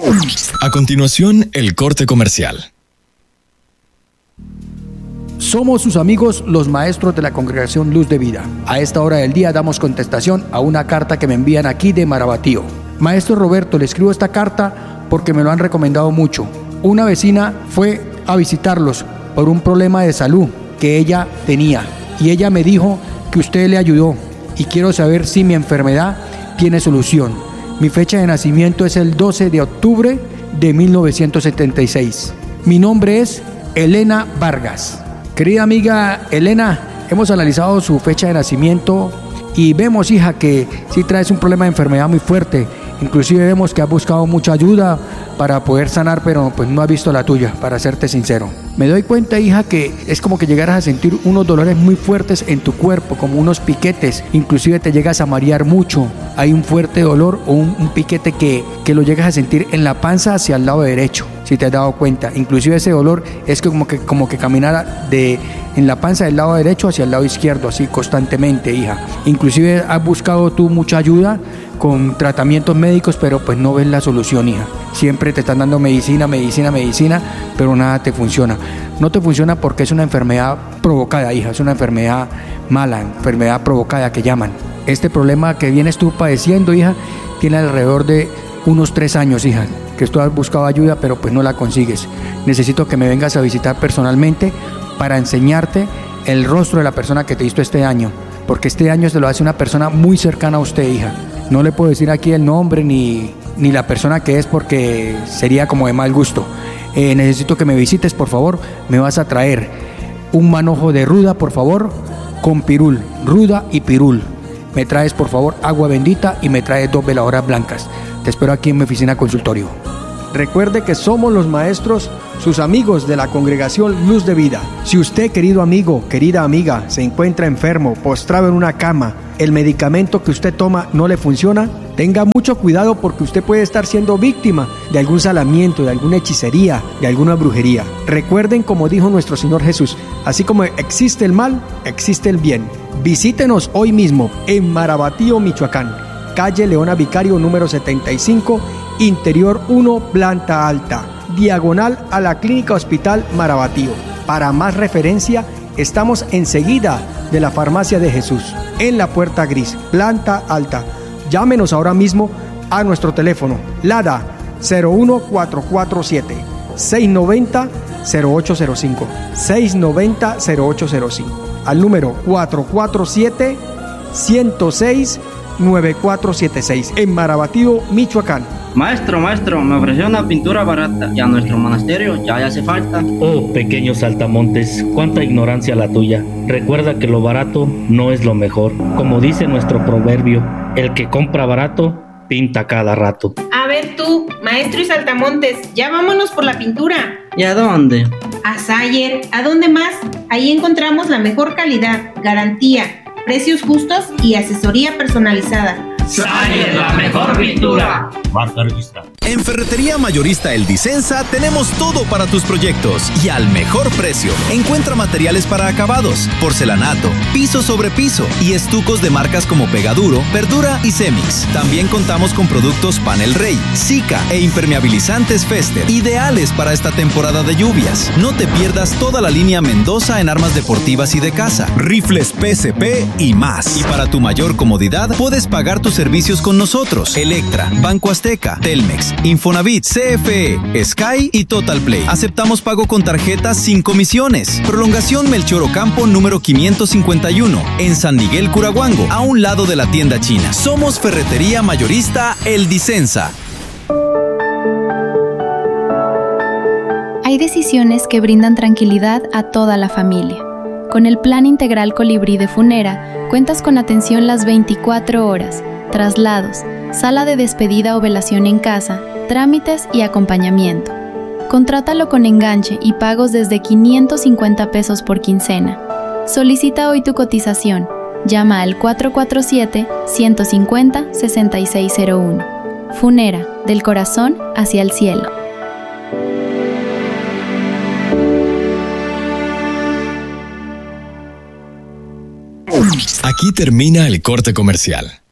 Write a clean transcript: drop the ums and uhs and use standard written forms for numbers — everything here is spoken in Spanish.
A continuación, el corte comercial. Somos sus amigos, los maestros de la Congregación Luz de Vida. A esta hora del día damos contestación a una carta que me envían aquí de Marabatío. Maestro Roberto, le escribo esta carta porque me lo han recomendado mucho. Una vecina fue a visitarlos por un problema de salud que ella tenía y ella me dijo que usted le ayudó y quiero saber si mi enfermedad tiene solución. Mi fecha de nacimiento es el 12 de octubre de 1976. Mi nombre es Elena Vargas. Querida amiga Elena, hemos analizado su fecha de nacimiento y vemos, hija, que sí traes un problema de enfermedad muy fuerte. Inclusive vemos que has buscado mucha ayuda para poder sanar, pero pues no has visto la tuya, para serte sincero. Me doy cuenta, hija, que es como que llegaras a sentir unos dolores muy fuertes en tu cuerpo, como unos piquetes. Inclusive te llegas a marear mucho. Hay un fuerte dolor o un piquete que lo llegas a sentir en la panza hacia el lado derecho, si te has dado cuenta. Inclusive ese dolor es como que caminara en la panza del lado derecho hacia el lado izquierdo, así constantemente, hija. Inclusive has buscado tú mucha ayuda con tratamientos médicos, pero pues no ves la solución, hija. Siempre te están dando medicina, pero nada te funciona. No te funciona porque es una enfermedad provocada, hija. Es una enfermedad mala, enfermedad provocada que llaman. Este problema que vienes tú padeciendo, hija, tiene alrededor de unos 3 años, hija, que tú has buscado ayuda, pero pues no la consigues. Necesito que me vengas a visitar personalmente para enseñarte el rostro de la persona que te hizo este año, porque este año se lo hace una persona muy cercana a usted, hija. No le puedo decir aquí el nombre ni la persona que es porque sería como de mal gusto. Necesito que me visites, por favor. Me vas a traer un manojo de ruda, por favor, con pirul, ruda y pirul. Me traes, por favor, agua bendita y me traes 2 veladoras blancas. Te espero aquí en mi oficina consultorio. Recuerde que somos los maestros, sus amigos de la Congregación Luz de Vida. Si usted, querido amigo, querida amiga, se encuentra enfermo, postrado en una cama, el medicamento que usted toma no le funciona, tenga mucho cuidado porque usted puede estar siendo víctima de algún salamiento, de alguna hechicería, de alguna brujería. Recuerden, como dijo nuestro Señor Jesús, así como existe el mal, existe el bien. Visítenos hoy mismo en Marabatío, Michoacán, calle Leona Vicario número 75, Interior 1, planta alta, diagonal a la Clínica Hospital Marabatío. Para más referencia, estamos enseguida de la Farmacia de Jesús, en la puerta gris, planta alta. Llámenos ahora mismo a nuestro teléfono, LADA 01447 690 0805 690 0805, al número 447 106 9476 en Marabatío, Michoacán. Maestro, me ofreció una pintura barata y a nuestro monasterio ya le hace falta. Oh, pequeño saltamontes, cuánta ignorancia la tuya. Recuerda que lo barato no es lo mejor. Como dice nuestro proverbio, el que compra barato, pinta cada rato. A ver tú, maestro y saltamontes, ya vámonos por la pintura. ¿Y a dónde? A Sayer. ¿A dónde más? Ahí encontramos la mejor calidad, garantía, precios justos y asesoría personalizada. Sayer, la mejor pintura. Marca registrada. En Ferretería Mayorista El Dicenza tenemos todo para tus proyectos y al mejor precio. Encuentra materiales para acabados, porcelanato, piso sobre piso y estucos de marcas como Pegaduro, Verdura y Cemix. También contamos con productos Panel Rey, Sika e impermeabilizantes Fester, ideales para esta temporada de lluvias. No te pierdas toda la línea Mendoza en armas deportivas y de casa, rifles PSP y más. Y para tu mayor comodidad, puedes pagar tus servicios con nosotros: Electra, Banco Azteca, Telmex, Infonavit, CFE, Sky y Total Play. Aceptamos pago con tarjetas sin comisiones. Prolongación Melchor Ocampo número 551 en San Miguel, Curahuango, a un lado de la tienda china. Somos Ferretería Mayorista El Dicenza. Hay decisiones que brindan tranquilidad a toda la familia. Con el Plan Integral Colibrí de Funera, cuentas con atención las 24 horas, traslados, sala de despedida o velación en casa, trámites y acompañamiento. Contrátalo con enganche y pagos desde 550 pesos por quincena. Solicita hoy tu cotización. Llama al 447-150-6601. Funera, del corazón hacia el cielo. Aquí termina el corte comercial.